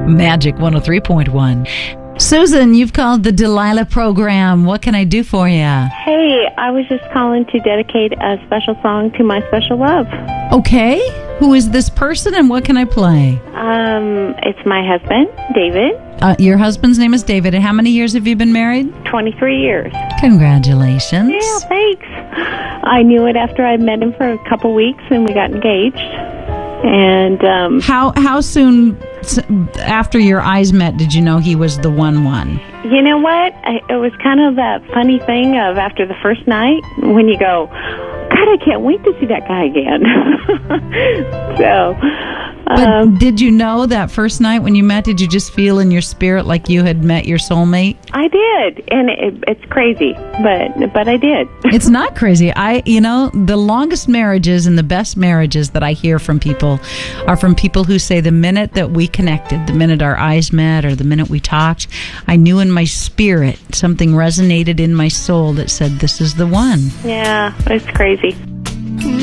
Magic 103.1. Susan, you've called the Delilah program. What can I do for you? Hey, I was just calling to dedicate a special song to my special love. Okay. Who is this person and what can I play? It's my husband, David. Your husband's name is David. And how many years have you been married? 23 years. Congratulations. Yeah, thanks. I knew it after I met him for a couple weeks and we got engaged. And how soon after your eyes met did you know he was the one? You know what? It was kind of that funny thing of after the first night when you go, God, I can't wait to see that guy again. But did you know that first night when you met, did you just feel in your spirit like you had met your soulmate? I did, and it's crazy, but I did. It's not crazy. The longest marriages and the best marriages that I hear from people are from people who say the minute that we connected, the minute our eyes met or the minute we talked, I knew in my spirit something resonated in my soul that said, this is the one. Yeah, it's crazy.